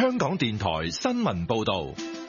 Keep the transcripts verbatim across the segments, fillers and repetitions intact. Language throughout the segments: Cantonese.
香港電台新聞報道。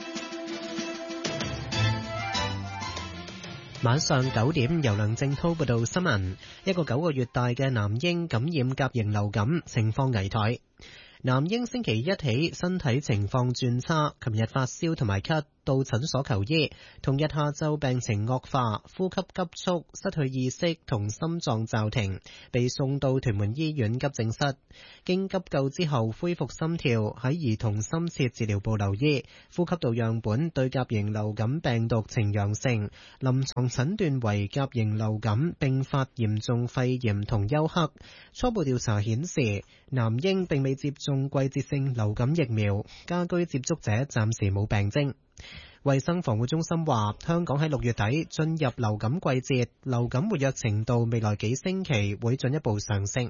晚上九點，由梁正滔報道新聞。一個九個月大嘅男嬰感染甲型流感，情況危殆。男嬰星期一起身體情況轉差，琴日發燒同埋咳，到診所求醫，同日下晝病情惡化，呼吸急促，失去意識同心臟驟停，被送到屯門醫院急症室。經急救之後恢復心跳，喺兒童深切治療部留醫。呼吸道樣本對甲型流感病毒呈陽性，臨床診斷為甲型流感併發嚴重肺炎同休克。初步調查顯示，男嬰並未接種季節性流感疫苗，家居接觸者暫時冇病徵。衛生防護中心話，香港喺六月底進入流感季節，流感活躍程度未來幾星期會進一步上升。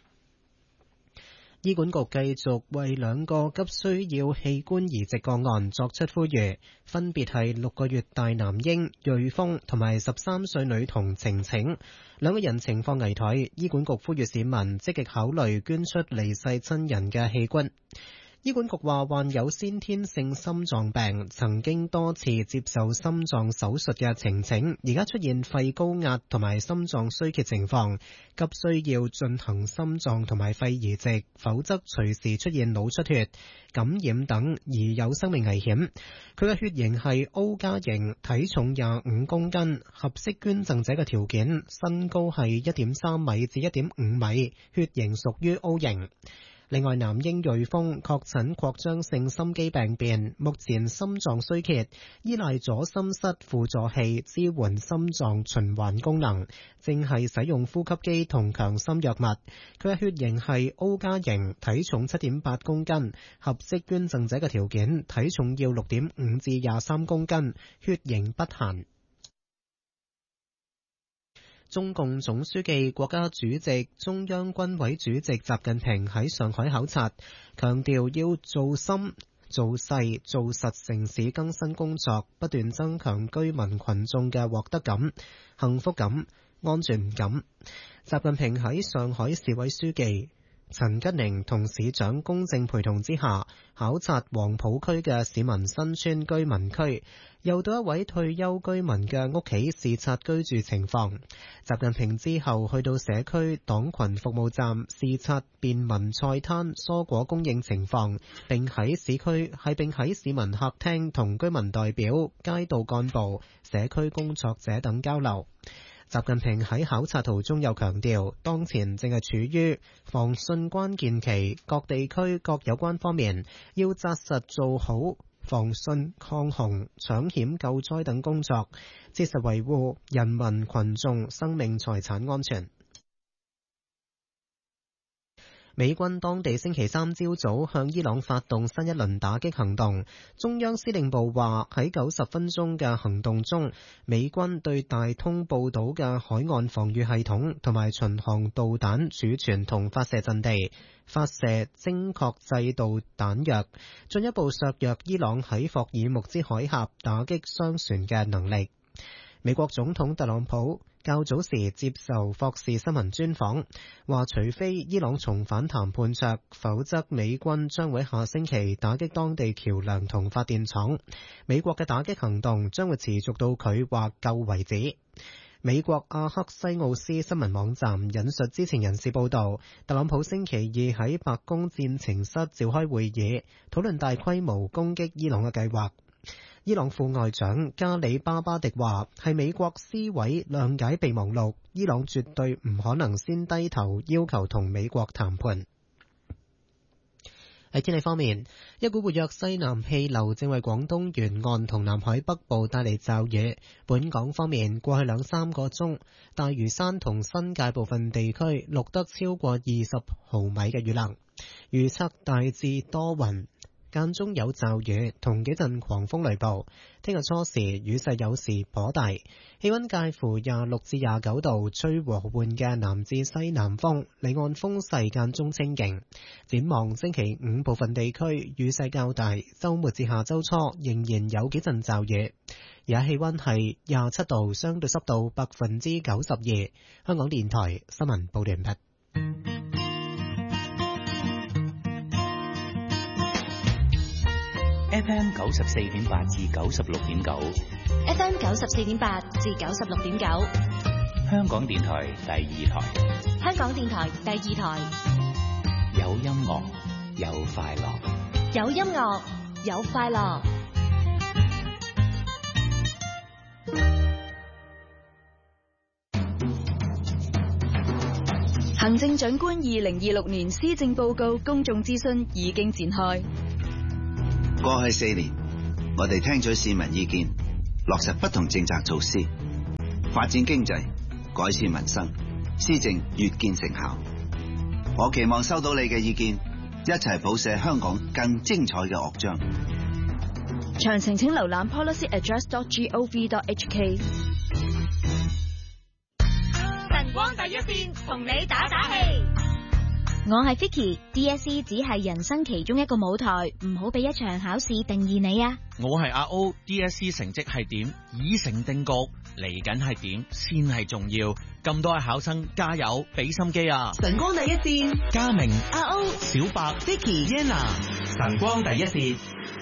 醫管局繼續為兩個急需要器官移植個案作出呼籲，分別係六個月大男嬰瑞豐同埋十三歲女童晴晴，兩個人情況危殆。醫管局呼籲市民積極考慮捐出離世親人嘅器官。醫管局話，患有先天性心臟病，曾經多次接受心臟手術嘅晴晴，而家出現肺高壓同埋心臟衰竭情況，急需要進行心臟同埋肺移植，否則隨時出現腦出血、感染等而有生命危險。佢嘅血型係 O 加型，體重廿五公斤，合適捐贈者嘅條件，身高係一點三米至一點五米，血型屬於 O 型。另外，男嬰瑞豐確診擴張性心肌病變，目前心臟衰竭，依賴左心室輔助器支援心臟循環功能，正係使用呼吸機同強心藥物。佢嘅血型係 O 加型，體重七點八公斤，合適捐贈者嘅條件，體重要六點五至廿三公斤，血型不限。中共總書記、國家主席、中央軍委主席習近平喺上海考察，強調要做深、做細、做實城市更新工作，不斷增強居民群眾嘅獲得感、幸福感、安全感。習近平喺上海市委書記陳吉寧同市長龔正陪同之下，考察黃浦區嘅市民新村居民區，又到一位退休居民嘅屋企視察居住情況。習近平之後去到社區黨群服務站視察便民菜攤蔬果供應情況，並喺市區係並喺市民客廳同居民代表、街道幹部、社區工作者等交流。習近平喺考察途中又強調，當前正係處於防汛關鍵期，各地區各有關方面要紮實做好防汛、抗洪、搶險救災等工作，切實維護人民群眾生命財產安全。美軍當地星期三朝早向伊朗發動新一輪打擊行動。中央司令部話，喺九十分鐘嘅行動中，美軍對大通布島嘅海岸防禦系統同埋巡航導彈儲存同發射陣地發射精確制導彈藥，進一步削弱伊朗喺霍爾木茲海峽打擊商船嘅能力。美國總統特朗普較早時接受霍士新聞專訪，話除非伊朗重返談判桌，否則美軍將會下星期打擊當地橋樑同發電廠。美國嘅打擊行動將會持續到佢話夠為止。美國阿克西奧斯新聞網站引述知情人士報道，特朗普星期二喺白宮戰情室召開會議，討論大規模攻擊伊朗嘅計劃。伊朗副外長加里巴巴迪話，係美國撕毀諒解備忘錄，伊朗絕對唔可能先低頭要求同美國談判。喺天氣方面，一股活躍西南氣流正為廣東沿岸同南海北部帶嚟驟雨。本港方面，過去兩三個鐘，大嶼山同新界部分地區錄得超過二十毫米嘅雨量。預測大致多雲，間中有驟雨同幾陣狂風雷暴。聽日初時雨勢有時頗大，氣溫介乎廿六至廿九度，吹和緩嘅南至西南風，離岸風勢間中清勁。展望星期五部分地區雨勢較大，週末至下週初仍然有幾陣驟雨。而家氣溫係廿七度，相對濕度百分之九十二。香港電台新聞報道完畢。 F M 九十四點八至九十六點九 ，F M 九十四點八至九十六點九， 香港電台第二台， 香港電台第二台， 有音樂，有快樂， 有音樂，有快樂。 行政長官二零二六年施政報告公眾諮詢已經展開。 過去四年，我哋聽取市民意見，落實不同政策措施，發展經濟，改善民生，施政越見成效。我期望收到你嘅意見，一齊譜寫香港更精彩嘅樂章。 詳情請瀏覽 policy address dot gov dot h k。 晨光第一線，同你打打氣。 我係 Vicky，D S E 只係人生其中一個舞台，唔好俾一場考試定義你啊！ 我係阿 O，D S E 成績係點已成定局，嚟緊係點先係重要。咁多位考生加油，俾心機啊！ 晨光第一線， 嘉明、 阿 O、 小白、 Vicky、 Yenna， 晨光第一線。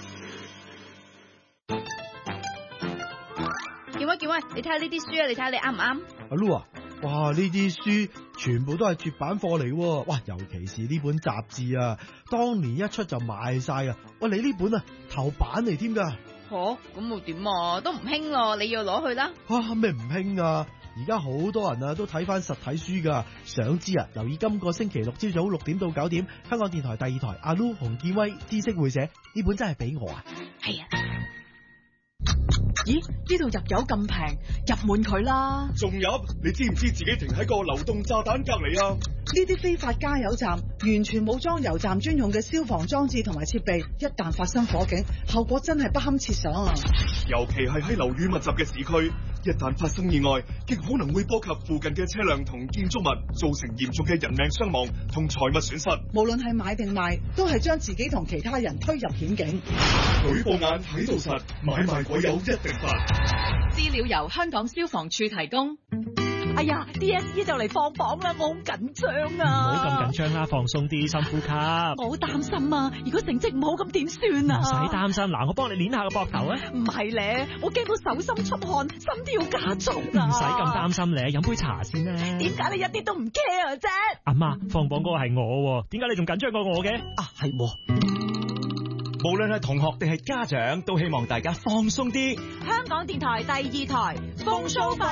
健威健威，你睇下呢啲書啊，你睇下你啱唔啱？ 阿 Lu 啊，哇！呢啲書全部都係絕版貨嚟喎，哇！尤其是呢本雜誌啊，當年一出就賣晒啊！喂，你呢本啊頭版嚟添噶？ 吓，咁我點啊？都唔興咯，你要攞去啦。 啊，咩唔興啊？而家好多人啊都睇翻實體書噶，想知啊？留意今個星期六朝早六點到九點，香港電台第二台阿 Lu 洪建威知識會社，呢本真係俾我啊！ 係啊。 咦？呢度入油咁平，入滿佢啦！ 仲入？你知唔知自己停喺個流動炸彈隔籬啊？ 呢啲非法加油站完全冇裝油站專用嘅消防裝置同埋設備，一旦發生火警，後果真係不堪設想啊！ 尤其係喺樓宇密集嘅市區，一旦發生意外，極可能會波及附近嘅車輛同建築物，造成嚴重嘅人命傷亡同財物損失。 無論係買定賣，都係將自己同其他人推入險境。 舉報眼睇到實，買賣鬼友一定罰。 資料由香港消防處提供。哎呀 ，D S E 就嚟放榜啦，我好緊張啊！ 唔好咁緊張啦，放鬆啲，深呼吸。 我好擔心啊，如果成績唔好咁點算啊？ 唔使擔心，嗱，我幫你捏下個膊頭啊。 唔係咧，我驚到手心出汗，心跳加速啊！ 唔使咁擔心咧，飲杯茶先啦。 點解你一啲都唔 care 啫？ 阿媽，放榜嗰個係我，點解你仲緊張過我嘅？ 啊，係。無論係同學定係家長，都希望大家放鬆啲。 香港電台第二台，風騷快